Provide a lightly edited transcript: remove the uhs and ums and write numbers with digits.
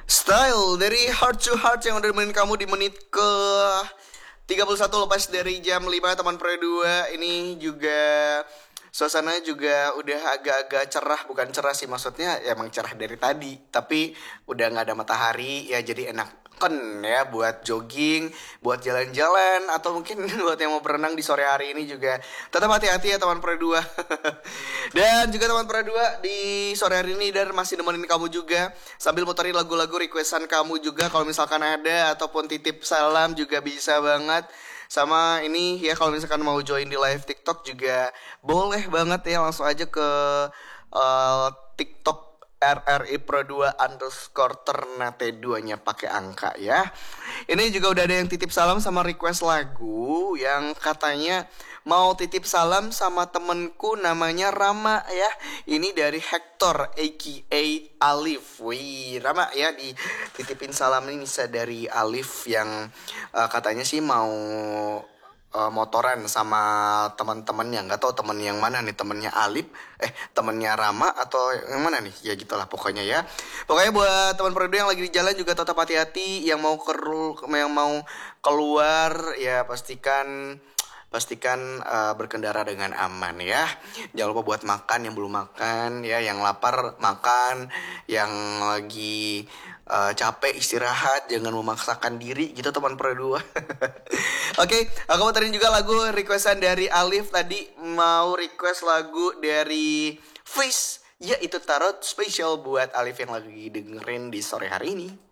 Style dari Heart to Heart yang udah nemenin kamu di menit ke 31 lepas dari jam 5 teman Pro 2. Ini juga suasana juga udah agak-agak cerah. Bukan cerah sih, maksudnya ya emang cerah dari tadi, tapi udah gak ada matahari ya, jadi enak kan ya buat jogging, buat jalan-jalan, atau mungkin buat yang mau berenang di sore hari ini juga. Tetap hati-hati ya teman Pro 2. Dan juga teman Pro 2 di sore hari ini dan masih nemenin kamu juga sambil muterin lagu-lagu requestan kamu juga. Kalau misalkan ada ataupun titip salam juga bisa banget. Sama ini ya, kalau misalkan mau join di live TikTok juga boleh banget ya, langsung aja ke TikTok RRI Pro 2 underscore Ternate 2-nya pakai angka ya. Ini juga udah ada yang titip salam sama request lagu, yang katanya mau titip salam sama temenku namanya Rama ya. Ini dari Hector aka Alif. Wih, Rama ya, dititipin salam ini bisa dari Alif yang katanya sih mau motoran sama teman-temannya. Nggak tahu temen yang mana nih, temennya Alif temennya Rama atau yang mana nih, ya gitulah pokoknya ya. Pokoknya buat teman Prodo yang lagi di jalan juga tetap hati-hati. Yang mau keluar ya pastikan berkendara dengan aman ya. Jangan lupa buat makan yang belum makan ya, yang lapar makan, yang lagi capek istirahat, jangan memaksakan diri gitu teman Pro 2. Oke, aku mau tarin juga lagu requestan dari Alif tadi, mau request lagu dari Fish, yaitu Tarot spesial buat Alif yang lagi dengerin di sore hari ini.